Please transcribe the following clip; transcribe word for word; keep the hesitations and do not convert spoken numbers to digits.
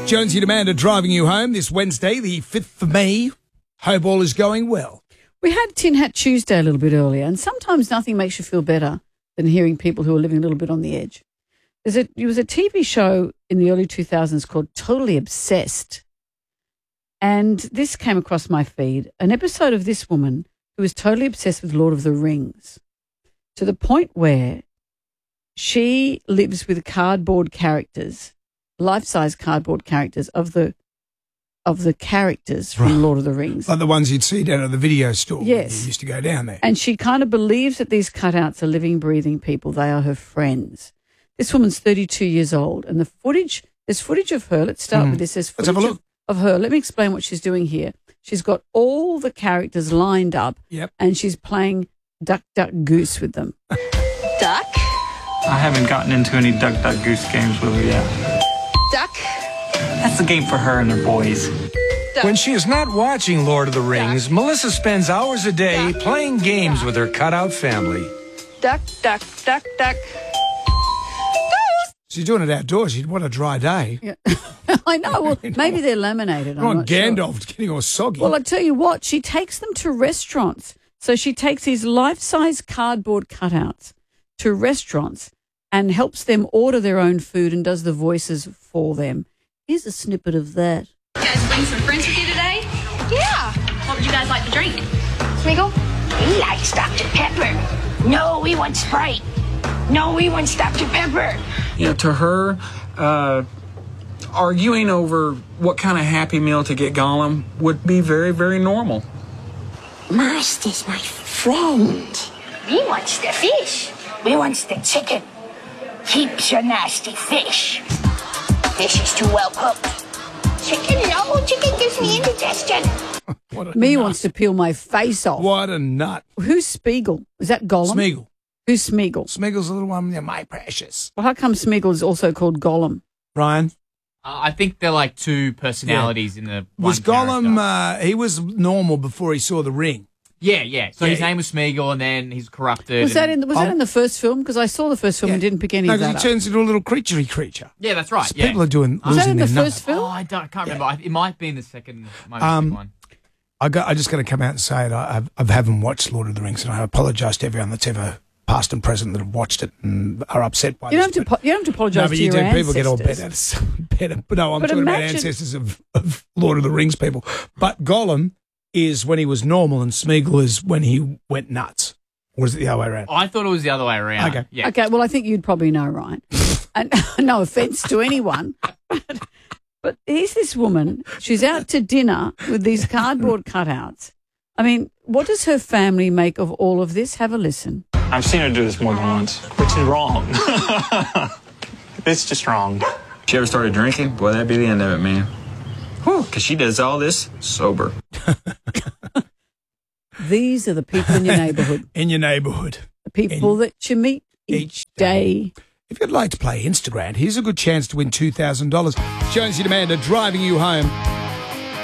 Jonesy and Amanda driving you home this Wednesday, the fifth of May. Hope all is going well. We had Tin Hat Tuesday a little bit earlier, and sometimes nothing makes you feel better than hearing people who are living a little bit on the edge. There's a, there was a T V show in the early two thousands called Totally Obsessed, and this came across my feed, an episode of this woman who was totally obsessed with Lord of the Rings, to the point where she lives with cardboard characters, life-size cardboard characters of the of the characters from Right. Lord of the Rings. Like the ones you'd see down at the video store. Yes. You used to go down there. And she kind of believes that these cutouts are living, breathing people. They are her friends. This woman's thirty-two years old, and the footage, there's footage of her. Let's start Mm. with this. There's Let's have a footage look. Of, of her. Let me explain what she's doing here. She's got all the characters lined up, Yep. and she's playing duck, duck, goose with them. Duck, I haven't gotten into any Duck Duck Goose games with her yet. duck, That's a game for her and her boys. duck. When she is not watching Lord of the Rings, Melissa spends hours a day playing games with her cutout family. Duck, duck, duck, duck. She's doing it outdoors. You'd want a dry day. Yeah. I know. Well, maybe they're laminated. I I'm want not sure. Gandalf getting all soggy. Well, I tell you what, she takes them to restaurants. So she takes these life-size cardboard cutouts to restaurants and helps them order their own food and does the voices for them. Here's a snippet of that. You guys bring some friends with you today? Yeah. What would you guys like to drink? Smeagol? He likes Doctor Pepper. No, we want Sprite. No, we want Doctor Pepper. You know, to her, uh, arguing over what kind of Happy Meal to get Gollum would be very, very normal. Master's my friend. We wants the fish. We wants the chicken. Keeps your nasty fish. Fish is too well cooked. Chicken, no. Chicken gives me indigestion. What a Me nut. wants to peel my face off. What a nut. Who's Spiegel? Is that Gollum? Smeagol. Who's Smeagol? Smeagol's the little one. Yeah, my precious. Well, how come Smeagol is also called Gollum? Ryan? Uh, I think they're like two personalities in the one Was Gollum, character. uh, he was normal before he saw the ring. yeah, yeah. So Yeah, his he- name was Smeagol, and then he's corrupted. Was that and- in the, was that in the first film? Because I saw the first film Yeah. and didn't pick any No, of because that he up. turns into a little creaturey creature. Yeah, that's right. So Yeah. People are doing Was that losing in the their first nut. Oh, film? I, don't, I can't remember. I, it might be in the second, might be Um, the second one. I got. I just got to come out and say it. I, I've, I haven't watched Lord of the Rings, and I apologise to everyone that's ever past and present that have watched it and are upset by You this. don't have to. but- po- You don't have to apologise no, to but you your do. ancestors. People get all better. better. But no, I'm But talking about imagine- ancestors of, of Lord of the Rings people. But Gollum is when he was normal, and Smeagol is when he went nuts. Or is it the other way around? I thought it was the other way around. Okay. Yeah. Okay, well, I think you'd probably know, right? And no offence to anyone, but, but here's this woman. She's out to dinner with these cardboard cutouts. I mean, what does her family make of all of this? Have a listen. I've seen her do this more than once, which is wrong. It's just wrong. She ever started drinking? Boy, that'd be the end of it, man. Whew, because she does all this sober. These are the people in your neighbourhood, In your neighbourhood. the people In- that you meet each, each day. If you'd like to play Instagram, here's a good chance to win two thousand dollars. Jonesy and Amanda driving you home.